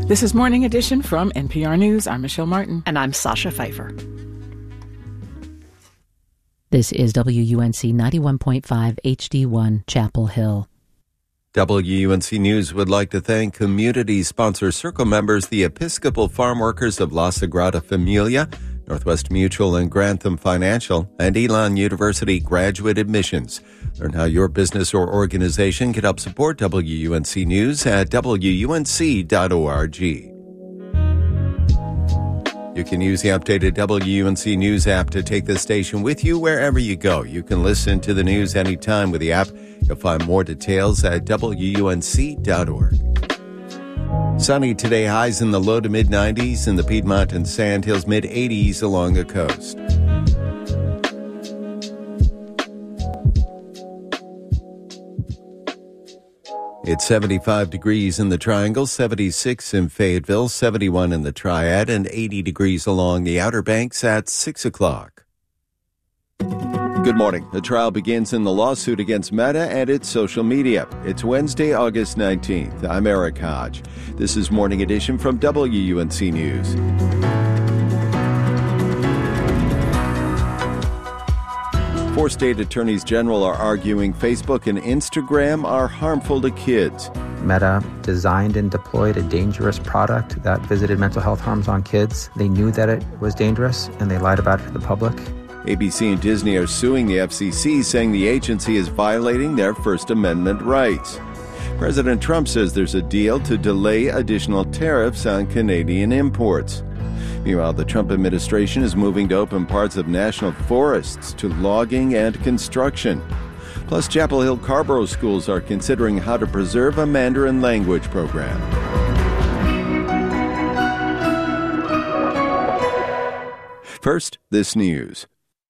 This is Morning Edition from NPR News. I'm Michelle Martin. And I'm Sasha Pfeiffer. This is WUNC 91.5 HD1 Chapel Hill. WUNC News would like to thank community sponsor Circle members, the Episcopal Farm Workers of La Sagrada Familia, Northwest Mutual and Grantham Financial, and Elon University Graduate Admissions. Learn how your business or organization can help support WUNC News at WUNC.org. You can use the updated WUNC News app to take the station with you wherever you go. You can listen to the news anytime with the app. You'll find more details at WUNC.org. Sunny today, highs in the low to mid-90s in the Piedmont and Sandhills, mid-80s along the coast. It's 75 degrees in the Triangle, 76 in Fayetteville, 71 in the Triad, and 80 degrees along the Outer Banks at 6 o'clock. Good morning. The trial begins in the lawsuit against Meta and its social media. It's Wednesday, August 19th. I'm Eric Hodge. This is Morning Edition from WUNC News. Four state attorneys general are arguing Facebook and Instagram are harmful to kids. Meta designed and deployed a dangerous product that visited mental health harms on kids. They knew that it was dangerous, and they lied about it to the public. ABC and Disney are suing the FCC, saying the agency is violating their First Amendment rights. President Trump says there's a deal to delay additional tariffs on Canadian imports. Meanwhile, the Trump administration is moving to open parts of national forests to logging and construction. Plus, Chapel Hill Carborough schools are considering how to preserve a Mandarin language program. First, this news.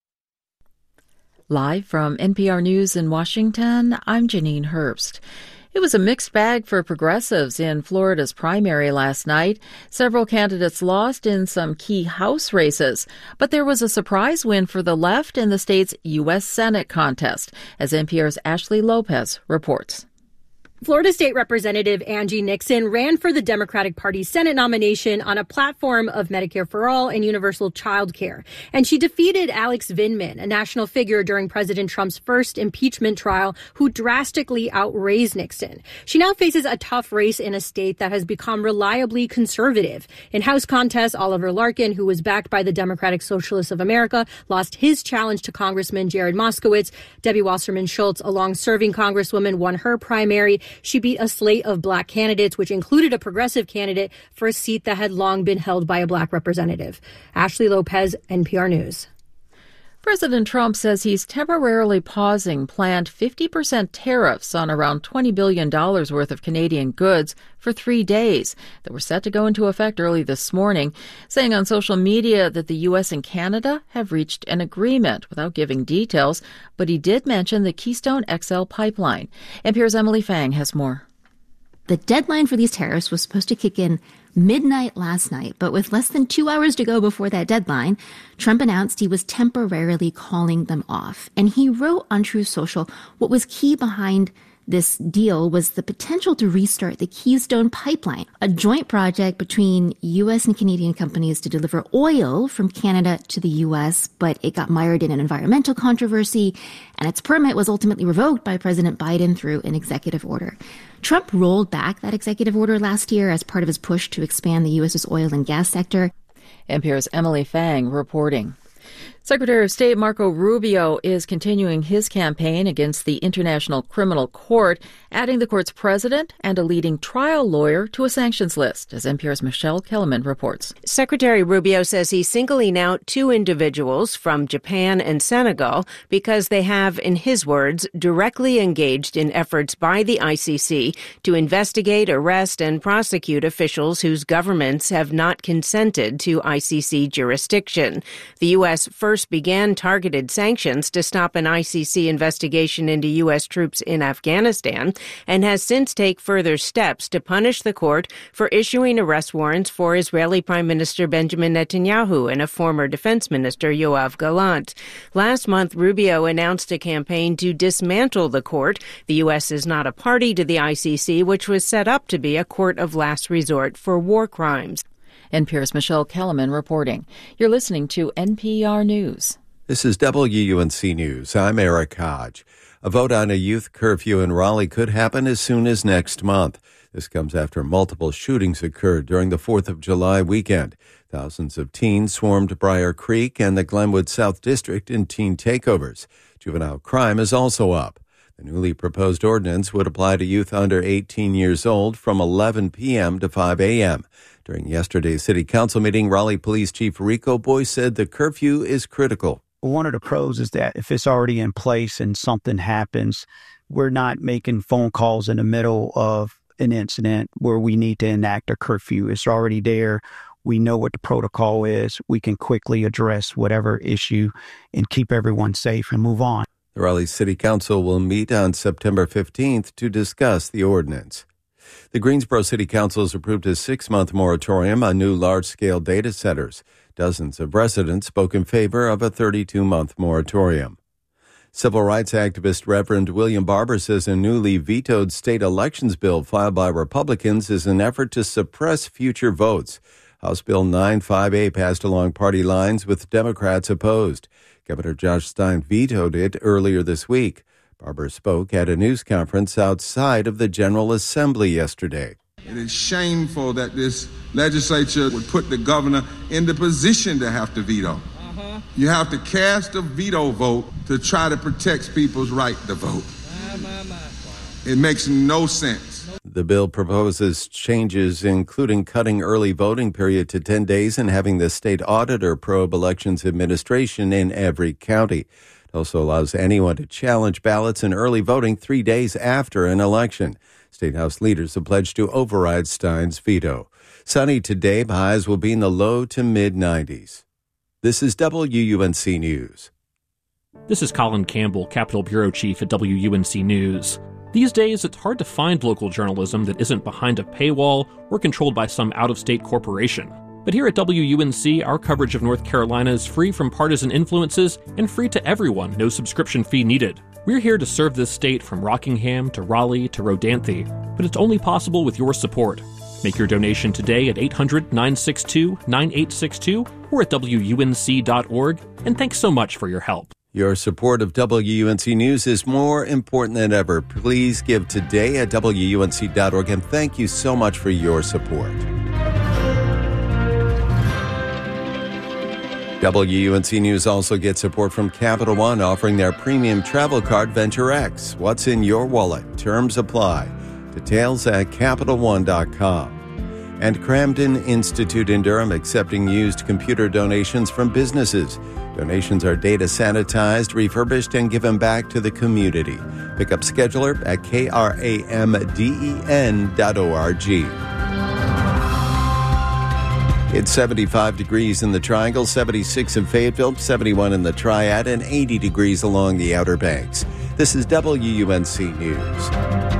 Live from NPR News in Washington, I'm Janine Herbst. It was a mixed bag for progressives in Florida's primary last night. Several candidates lost in some key House races, but there was a surprise win for the left in the state's U.S. Senate contest, as NPR's Ashley Lopez reports. Florida State Representative Angie Nixon ran for the Democratic Party's Senate nomination on a platform of Medicare for All and universal child care. And she defeated Alex Vindman, a national figure during President Trump's first impeachment trial, who drastically outraised Nixon. She now faces a tough race in a state that has become reliably conservative. In House contests, Oliver Larkin, who was backed by the Democratic Socialists of America, lost his challenge to Congressman Jared Moskowitz. Debbie Wasserman Schultz, a long-serving congresswoman, won her primary. She beat a slate of black candidates, which included a progressive candidate for a seat that had long been held by a black representative. Ashley Lopez, NPR News. President Trump says he's temporarily pausing planned 50% tariffs on around $20 billion worth of Canadian goods for 3 days that were set to go into effect early this morning, saying on social media that the U.S. and Canada have reached an agreement without giving details, but he did mention the Keystone XL pipeline. NPR's Emily Fang has more. The deadline for these tariffs was supposed to kick in midnight last night, but with less than 2 hours to go before that deadline, Trump announced he was temporarily calling them off. And he wrote on Truth Social what was key behind this deal was the potential to restart the Keystone Pipeline, a joint project between U.S. and Canadian companies to deliver oil from Canada to the U.S., but it got mired in an environmental controversy, and its permit was ultimately revoked by President Biden through an executive order. Trump rolled back that executive order last year as part of his push to expand the U.S.'s oil and gas sector. NPR's Emily Fang reporting. Secretary of State Marco Rubio is continuing his campaign against the International Criminal Court, adding the court's president and a leading trial lawyer to a sanctions list, as NPR's Michelle Kellerman reports. Secretary Rubio says he's singling out two individuals from Japan and Senegal because they have, in his words, directly engaged in efforts by the ICC to investigate, arrest, and prosecute officials whose governments have not consented to ICC jurisdiction. The U.S. first first began targeted sanctions to stop an ICC investigation into U.S. troops in Afghanistan and has since taken further steps to punish the court for issuing arrest warrants for Israeli Prime Minister Benjamin Netanyahu and a former defense minister, Yoav Gallant. Last month, Rubio announced a campaign to dismantle the court. The U.S. is not a party to the ICC, which was set up to be a court of last resort for war crimes. NPR's Michelle Kellerman reporting. You're listening to NPR News. This is WUNC News. I'm Eric Hodge. A vote on a youth curfew in Raleigh could happen as soon as next month. This comes after multiple shootings occurred during the 4th of July weekend. Thousands of teens swarmed Briar Creek and the Glenwood South District in teen takeovers. Juvenile crime is also up. The newly proposed ordinance would apply to youth under 18 years old from 11 p.m. to 5 a.m. During yesterday's city council meeting, Raleigh Police Chief Rico Boyce said the curfew is critical. One of the pros is that if it's already in place and something happens, we're not making phone calls in the middle of an incident where we need to enact a curfew. It's already there. We know what the protocol is. We can quickly address whatever issue and keep everyone safe and move on. The Raleigh City Council will meet on September 15th to discuss the ordinance. The Greensboro City Council has approved a 6-month moratorium on new large-scale data centers. Dozens of residents spoke in favor of a 32-month moratorium. Civil rights activist Reverend William Barber says a newly vetoed state elections bill filed by Republicans is an effort to suppress future votes. House Bill 95A passed along party lines with Democrats opposed. Governor Josh Stein vetoed it earlier this week. Barber spoke at a news conference outside of the General Assembly yesterday. It is shameful that this legislature would put the governor in the position to have to veto. You have to cast a veto vote to try to protect people's right to vote. It makes no sense. The bill proposes changes, including cutting early voting period to 10 days and having the state auditor probe elections administration in every county. It also allows anyone to challenge ballots in early voting 3 days after an election. State House leaders have pledged to override Stein's veto. Sunny today, highs will be in the low to mid-90s. This is WUNC News. This is Colin Campbell, Capitol Bureau Chief at WUNC News. These days, it's hard to find local journalism that isn't behind a paywall or controlled by some out-of-state corporation. But here at WUNC, our coverage of North Carolina is free from partisan influences and free to everyone, no subscription fee needed. We're here to serve this state from Rockingham to Raleigh to Rodanthe, but it's only possible with your support. Make your donation today at 800-962-9862 or at WUNC.org, and thanks so much for your help. Your support of WUNC News is more important than ever. Please give today at WUNC.org, and thank you so much for your support. WUNC News also gets support from Capital One, offering their premium travel card Venture X. What's in your wallet? Terms apply. Details at CapitalOne.com. And Cramden Institute in Durham accepting used computer donations from businesses. Donations are data sanitized, refurbished, and given back to the community. Pick up scheduler at kramden.org. It's 75 degrees in the Triangle, 76 in Fayetteville, 71 in the Triad, and 80 degrees along the Outer Banks. This is WUNC News.